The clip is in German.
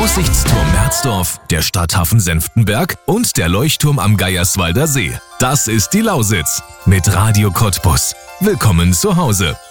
Aussichtsturm Merzdorf, der Stadthafen Senftenberg und der Leuchtturm am Geierswalder See. Das ist die Lausitz mit Radio Cottbus. Willkommen zu Hause.